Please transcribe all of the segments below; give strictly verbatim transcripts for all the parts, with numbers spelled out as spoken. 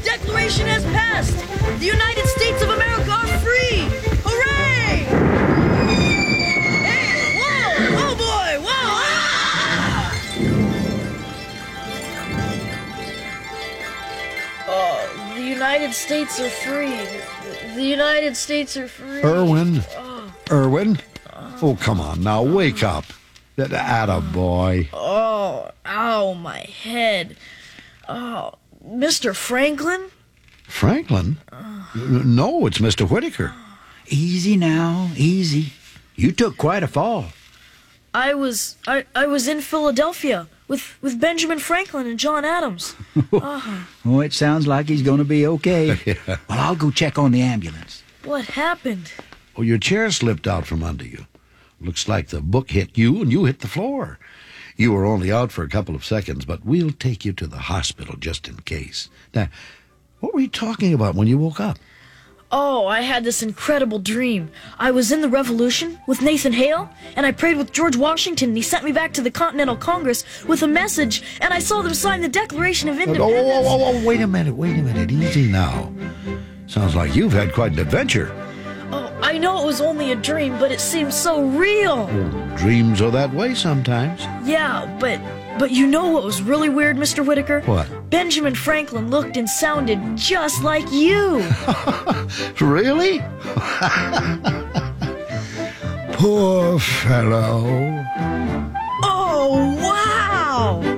Declaration has passed! The United States of America are free! Hooray! Hey, whoa! Whoa, boy! Whoa! Ah! Oh, the United States are free. The United States are free. Irwin. Oh. Irwin? Oh, come on now. Wake up. That attaboy. Oh, ow, my head. Oh, Mister Franklin? Franklin? Uh, no, it's Mister Whitaker. Easy now, easy. You took quite a fall. I was I, I was in Philadelphia with, with Benjamin Franklin and John Adams. uh. Oh, it sounds like he's going to be okay. Yeah. Well, I'll go check on the ambulance. What happened? Oh, your chair slipped out from under you. Looks like the book hit you and you hit the floor. You were only out for a couple of seconds, but we'll take you to the hospital just in case. Now, what were you talking about when you woke up? Oh, I had this incredible dream. I was in the Revolution with Nathan Hale, and I prayed with George Washington, and he sent me back to the Continental Congress with a message, and I saw them sign the Declaration of Independence. Oh, oh, oh, oh, wait a minute, wait a minute. Easy now. Sounds like you've had quite an adventure. Oh, I know it was only a dream, but it seems so real. Oh, dreams are that way sometimes. Yeah, but but you know what was really weird, Mister Whitaker? What? Benjamin Franklin looked and sounded just like you. Really? Poor fellow. Oh, wow!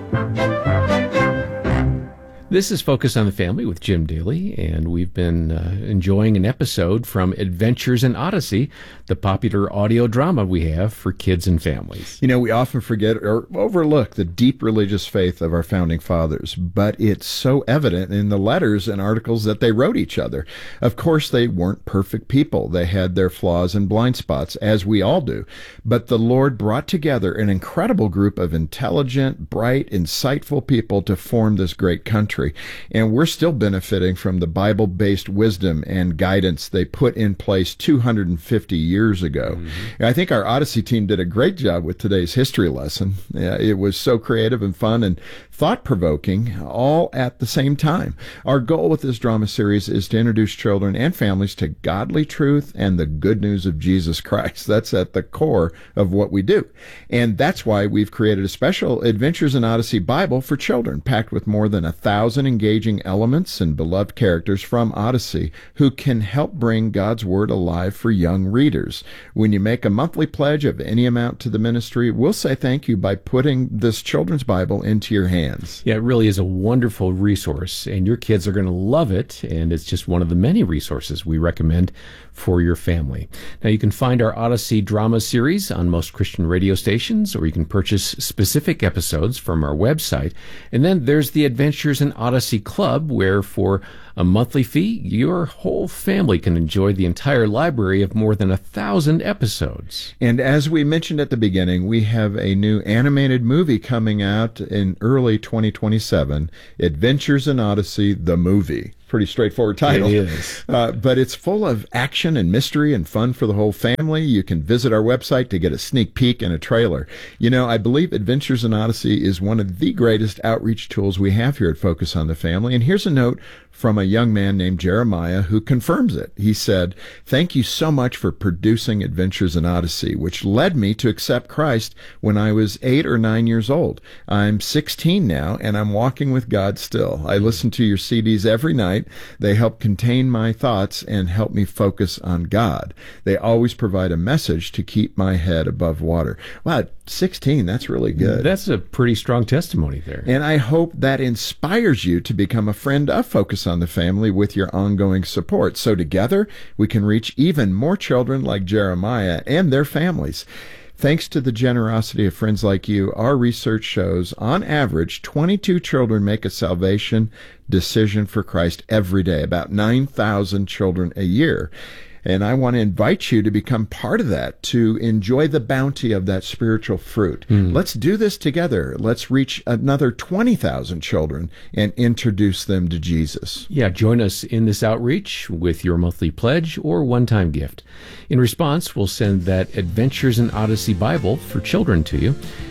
This is Focus on the Family with Jim Daly, and we've been uh, enjoying an episode from Adventures in Odyssey, the popular audio drama we have for kids and families. You know, we often forget or overlook the deep religious faith of our founding fathers, but it's so evident in the letters and articles that they wrote each other. Of course, they weren't perfect people. They had their flaws and blind spots, as we all do. But the Lord brought together an incredible group of intelligent, bright, insightful people to form this great country. And we're still benefiting from the Bible-based wisdom and guidance they put in place two hundred fifty years ago. Mm-hmm. I think our Odyssey team did a great job with today's history lesson. Yeah, it was so creative and fun and thought-provoking all at the same time. Our goal with this drama series is to introduce children and families to godly truth and the good news of Jesus Christ. That's at the core of what we do. And that's why we've created a special Adventures in Odyssey Bible for children, packed with more than a thousand engaging elements and beloved characters from Odyssey who can help bring God's Word alive for young readers. When you make a monthly pledge of any amount to the ministry, we'll say thank you by putting this children's Bible into your hands. Yeah, it really is a wonderful resource, and your kids are going to love it, and it's just one of the many resources we recommend for your family. Now, you can find our Odyssey drama series on most Christian radio stations, or you can purchase specific episodes from our website. And then there's the Adventures in Odyssey Club, where for a monthly fee, your whole family can enjoy the entire library of more than a thousand episodes. And as we mentioned at the beginning, we have a new animated movie coming out in early twenty twenty-seven, Adventures in Odyssey, the movie. Pretty straightforward title. It is. Uh, but it's full of action and mystery and fun for the whole family. You can visit our website to get a sneak peek and a trailer. You know, I believe Adventures in Odyssey is one of the greatest outreach tools we have here at Focus on the Family. And here's a note from a young man named Jeremiah who confirms it. He said, "Thank you so much for producing Adventures in Odyssey, which led me to accept Christ when I was eight or nine years old. I'm sixteen now, and I'm walking with God still. I listen to your C Ds every night. They help contain my thoughts and help me focus on God. They always provide a message to keep my head above water." Wow, sixteen, that's really good. That's a pretty strong testimony there. And I hope that inspires you to become a friend of Focus on the Family with your ongoing support. So together, we can reach even more children like Jeremiah and their families. Thanks to the generosity of friends like you, our research shows, on average, twenty-two children make a salvation decision for Christ every day, about nine thousand children a year. And I want to invite you to become part of that, to enjoy the bounty of that spiritual fruit. Mm. Let's do this together. Let's reach another twenty thousand children and introduce them to Jesus. Yeah, join us in this outreach with your monthly pledge or one-time gift. In response, we'll send that Adventures in Odyssey Bible for children to you.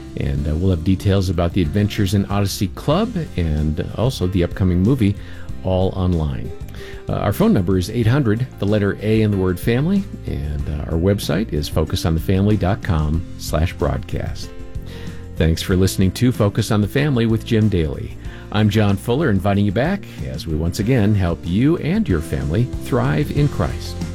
And uh, we'll have details about the Adventures in Odyssey Club and also the upcoming movie all online. Uh, our phone number is eight hundred, the letter A in the word family, and uh, our website is focus on the family dot com slash broadcast. Thanks for listening to Focus on the Family with Jim Daly. I'm John Fuller, inviting you back as we once again help you and your family thrive in Christ.